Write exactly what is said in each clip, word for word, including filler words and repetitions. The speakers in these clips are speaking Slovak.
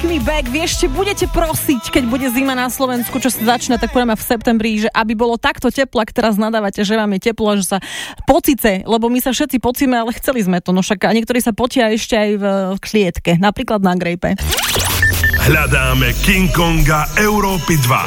Take Me Back. Vy ešte budete prosiť, keď bude zima na Slovensku, čo sa začne, tak povieme v septembri, že aby bolo takto teplo, ak teraz nadávate, že vám je teplo, že sa pocice, lebo my sa všetci pocíme, ale chceli sme to. No však a niektorí sa potia ešte aj v klietke, napríklad na grejpe. Hľadáme King Konga Európy dva.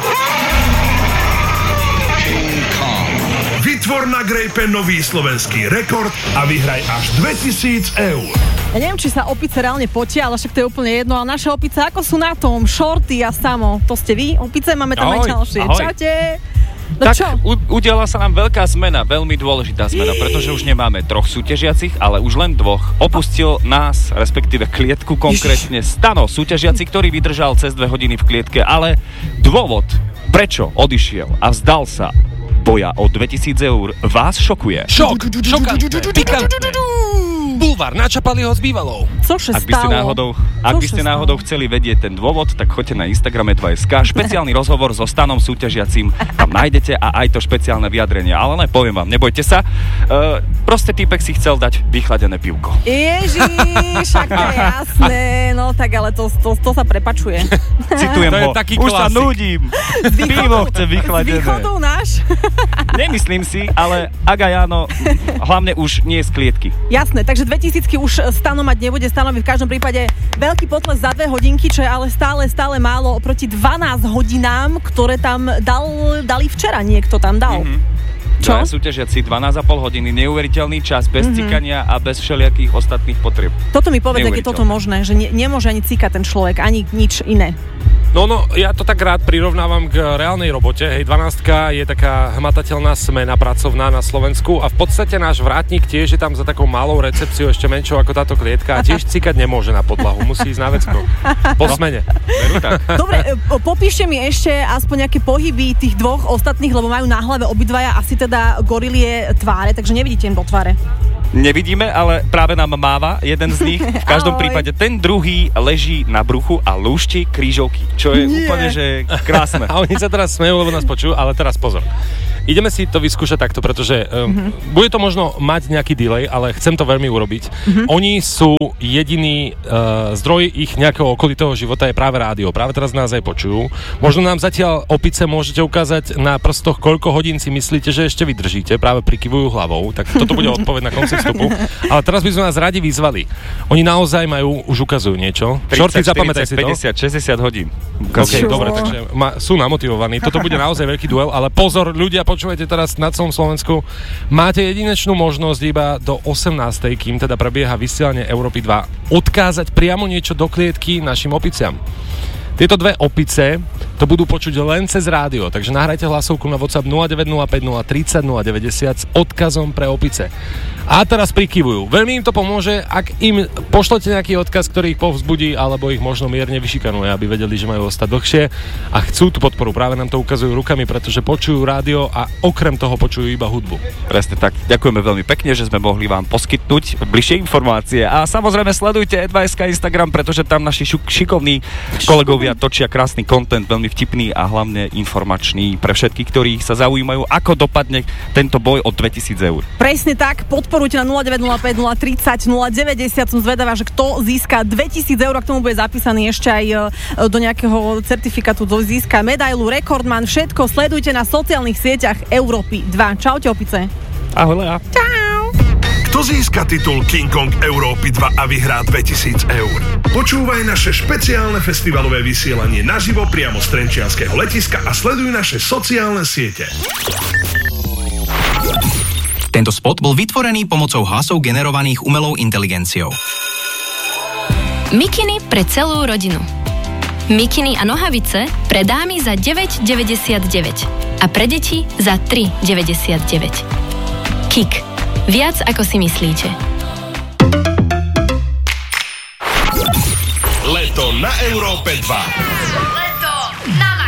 Vytvor na grejpe nový slovenský rekord a vyhraj až dvetisíc eur. Ja neviem, či sa opice reálne potia, ale však to je úplne jedno. A naše opice, ako sú na tom? Shorty a Samo. To ste vy? Opice? Máme tam ahoj, aj ďalšie. Ahoj. Čaute. No tak čo? U- udiala sa nám veľká zmena, veľmi dôležitá zmena, pretože už nemáme troch súťažiacich, ale už len dvoch. Opustil nás, respektíve klietku konkrétne Stano, súťažiaci, ktorý vydržal cez dve hodiny v klietke, ale dôvod, prečo odišiel a vzdal sa boja o dvetisíc eur, vás šokuje. Šok, šokantné, pikantné. Bulvár, načapali ho s bývalou. Cože Ak by ste stalo? náhodou, ak by ste náhodou chceli vedieť ten dôvod, tak choďte na Instagrame dva bodka es ká. Špeciálny rozhovor so Stanom súťažiacim. Tam nájdete a aj to špeciálne vyjadrenie. Ale ne, poviem vám, nebojte sa. Uh, proste týpek si chcel dať vychladené pivko. Ježiš, však to je jasné. No tak ale to, to, to sa prepačuje. Citujem ho. Už sa nudím. Pivo chce vychladené. S východou náš? Nemyslím si, ale ak aj áno, hlavne už nie z klietky. Jasné, takže dvetisícky už Stano mať nebude. Stano mi v každom prípade veľký potles za dve hodinky, čo je ale stále, stále málo oproti dvanásť hodinám, ktoré tam dal, dali včera. Niekto tam dal. Mm-hmm. Čo? Dvaja súťažiaci dvanásť a pol hodiny, neuveriteľný čas, bez mm-hmm. cikania a bez všelijakých ostatných potrieb. Toto mi povedz, ak je toto možné, že ne, nemôže ani cikať ten človek, ani nič iné. No, no, ja to tak rád prirovnávam k reálnej robote. Hej, dvanástka je taká hmatateľná smena pracovná na Slovensku a v podstate náš vrátnik tiež je tam za takou malou recepciou, ešte menšou ako táto klietka a tiež cikať nemôže na podlahu, musí ísť na vecko. Po smene. Veru tak. Dobre, popíšte mi ešte aspoň nejaké pohyby tých dvoch ostatných, lebo majú na hlave obidvaja asi teda gorilie tváre, takže nevidíte im do tváre. Nevidíme, ale práve nám máva jeden z nich. V každom prípade ten druhý leží na bruchu a lúšti krížovky, čo je Nie. úplne, že krásne. A oni sa teraz smejú, lebo nás počujú, ale teraz pozor. Ideme si to vyskúšať takto, pretože um, mm-hmm. bude to možno mať nejaký delay, ale chcem to veľmi urobiť. Mm-hmm. Oni sú jediný uh, zdroj ich nejakého okolitého života je práve rádio. Práve teraz nás aj počujú. Možno nám zatiaľ opice môžete ukázať na prstoch, koľko hodín si myslíte, že ešte vydržíte. Práve prikyvujú hlavou, tak toto bude odpoveď na konci vstupu. Ale teraz by sme nás radi vyzvali. Oni naozaj majú, už ukazujú niečo. tridsať, štyridsať, päťdesiat, šesťdesiat hodín. Okay, dobre, takže ma, sú namotivovaní. Toto bude naozaj veľký duel, ale pozor, ľudia, počúvajte teraz na celom Slovensku. Máte jedinečnú možnosť iba do osemnástej, kým teda prebieha vysielanie Európy dva, odkázať priamo niečo do klietky našim opiciam. Tieto dve opice to budú počuť len cez rádio, takže nahrajte hlasovku na WhatsApp nula deväť nula päť nula tridsať nula deväťdesiat s odkazom pre opice. A teraz prikyvujú. Veľmi im to pomôže, ak im pošlete nejaký odkaz, ktorý ich povzbudí, alebo ich možno mierne vyšikanuje, aby vedeli, že majú ostať dlhšie a chcú tú podporu. Práve nám to ukazujú rukami, pretože počujú rádio a okrem toho počujú iba hudbu. Presne tak. Ďakujeme veľmi pekne, že sme mohli vám poskytnúť bližšie informácie. A samozrejme sledujte é dva bodka es ká Instagram, pretože tam naši šuk- šikovní kolegovia točia krásny content, veľmi vtipný a hlavne informačný pre všetkých, ktorí sa zaujímajú, ako dopadne tento boj o dvetisíc eur. Presne tak, podporujte na nula deväť nula päť nula tridsať nula deväťdesiat. Som zvedavá, že kto získa dvetisíc eur, k tomu bude zapísaný ešte aj do nejakého certifikátu, do získa medailu, rekordman, všetko sledujte na sociálnych sieťach Európy dva. Čaute, opice. Ahoj, Lea. Čau. Kto získa titul King Kong Európy dva a vyhrá dvetisíc eur? Počúvaj naše špeciálne festivalové vysielanie naživo priamo z trenčianskeho letiska a sleduj naše sociálne siete. Tento spot bol vytvorený pomocou hlasov generovaných umelou inteligenciou. Mikiny pre celú rodinu. Mikiny a nohavice pre dámy za deväť deväťdesiatdeväť a pre deti za tri deväťdesiatdeväť. Kik. Viac ako si myslíte. Leto na Európe dva.